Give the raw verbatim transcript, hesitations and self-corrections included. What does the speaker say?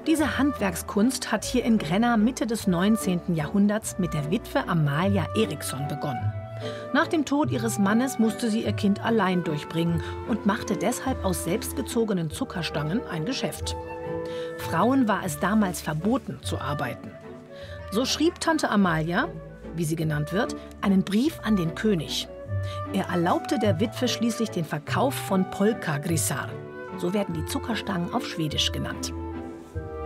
Diese Handwerkskunst hat hier in Gränna Mitte des neunzehnten Jahrhunderts mit der Witwe Amalia Eriksson begonnen. Nach dem Tod ihres Mannes musste sie ihr Kind allein durchbringen und machte deshalb aus selbstgezogenen Zuckerstangen ein Geschäft. Frauen war es damals verboten zu arbeiten. So schrieb Tante Amalia, wie sie genannt wird, einen Brief an den König. Er erlaubte der Witwe schließlich den Verkauf von Polkagrisar. So werden die Zuckerstangen auf Schwedisch genannt.